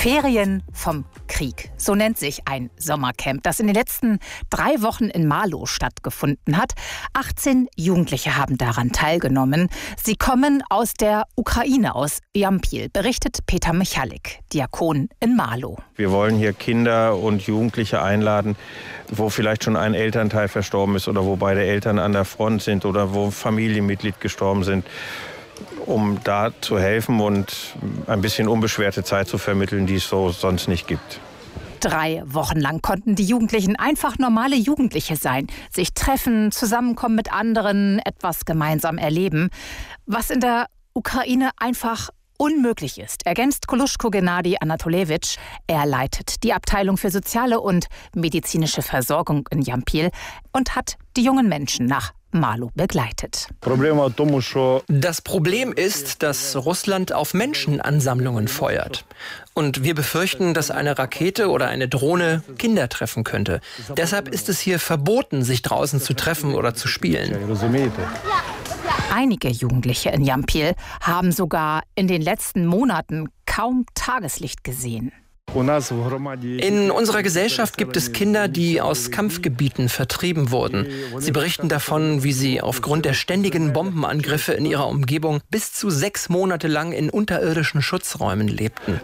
Ferien vom Krieg. So nennt sich ein Sommercamp, das in den letzten 3 Wochen in Marlow stattgefunden hat. 18 Jugendliche haben daran teilgenommen. Sie kommen aus der Ukraine, aus Jampil, berichtet Peter Michalik, Diakon in Marlow. Wir wollen hier Kinder und Jugendliche einladen, wo vielleicht schon ein Elternteil verstorben ist oder wo beide Eltern an der Front sind oder wo ein Familienmitglied gestorben sind, um da zu helfen und ein bisschen unbeschwerte Zeit zu vermitteln, die es so sonst nicht gibt. 3 Wochen lang konnten die Jugendlichen einfach normale Jugendliche sein, sich treffen, zusammenkommen mit anderen, etwas gemeinsam erleben, was in der Ukraine einfach unmöglich ist, ergänzt Koluschko Gennadi Anatolewitsch. Er leitet die Abteilung für soziale und medizinische Versorgung in Jampil und hat die jungen Menschen nach Marlow begleitet. Das Problem ist, dass Russland auf Menschenansammlungen feuert. Und wir befürchten, dass eine Rakete oder eine Drohne Kinder treffen könnte. Deshalb ist es hier verboten, sich draußen zu treffen oder zu spielen. Einige Jugendliche in Jampil haben sogar in den letzten Monaten kaum Tageslicht gesehen. In unserer Gesellschaft gibt es Kinder, die aus Kampfgebieten vertrieben wurden. Sie berichten davon, wie sie aufgrund der ständigen Bombenangriffe in ihrer Umgebung bis zu 6 Monate lang in unterirdischen Schutzräumen lebten.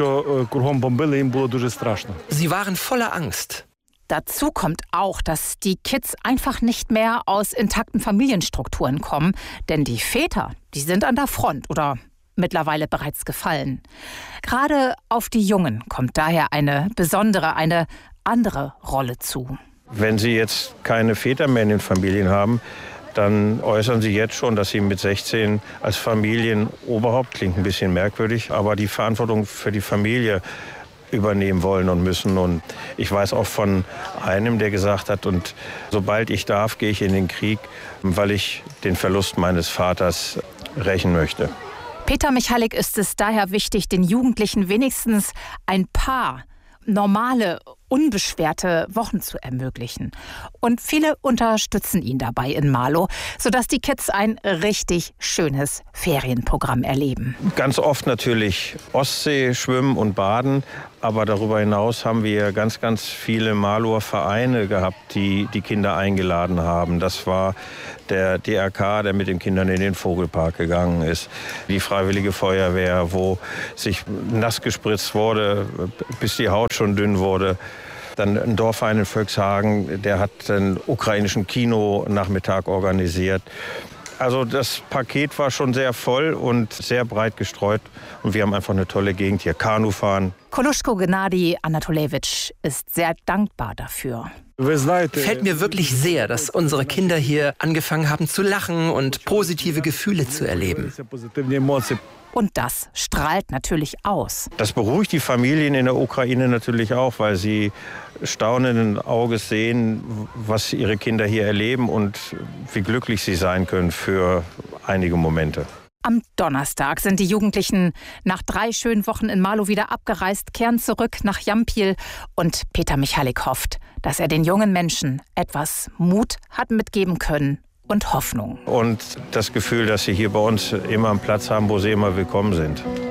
Sie waren voller Angst. Dazu kommt auch, dass die Kids einfach nicht mehr aus intakten Familienstrukturen kommen, denn die Väter, die sind an der Front oder mittlerweile bereits gefallen. Gerade auf die Jungen kommt daher eine besondere, eine andere Rolle zu. Wenn Sie jetzt keine Väter mehr in den Familien haben, dann äußern Sie jetzt schon, dass Sie mit 16 als Familienoberhaupt, klingt ein bisschen merkwürdig, aber die Verantwortung für die Familie übernehmen wollen und müssen. Und ich weiß auch von einem, der gesagt hat, und sobald ich darf, gehe ich in den Krieg, weil ich den Verlust meines Vaters rächen möchte. Peter Michalik ist es daher wichtig, den Jugendlichen wenigstens ein paar normale, unbeschwerte Wochen zu ermöglichen. Und viele unterstützen ihn dabei in Marlow, sodass die Kids ein richtig schönes Ferienprogramm erleben. Ganz oft natürlich Ostsee, Schwimmen und Baden. Aber darüber hinaus haben wir ganz, ganz viele Marlower Vereine gehabt, die die Kinder eingeladen haben. Das war der DRK, der mit den Kindern in den Vogelpark gegangen ist. Die Freiwillige Feuerwehr, wo sich nass gespritzt wurde, bis die Haut schon dünn wurde. Dann ein Dorfverein in Völkshagen, der hat einen ukrainischen Kinonachmittag organisiert. Also das Paket war schon sehr voll und sehr breit gestreut. Und wir haben einfach eine tolle Gegend hier. Kanufahren. Koluschko Gennadi Anatolewitsch ist sehr dankbar dafür. Gefällt mir wirklich sehr, dass unsere Kinder hier angefangen haben zu lachen und positive Gefühle zu erleben. Und das strahlt natürlich aus. Das beruhigt die Familien in der Ukraine natürlich auch, weil sie staunenden Auges sehen, was ihre Kinder hier erleben und wie glücklich sie sein können für einige Momente. Am Donnerstag sind die Jugendlichen nach 3 schönen Wochen in Marlow wieder abgereist, kehren zurück nach Jampil. Und Peter Michalik hofft, dass er den jungen Menschen etwas Mut hat mitgeben können und Hoffnung. Und das Gefühl, dass sie hier bei uns immer einen Platz haben, wo sie immer willkommen sind.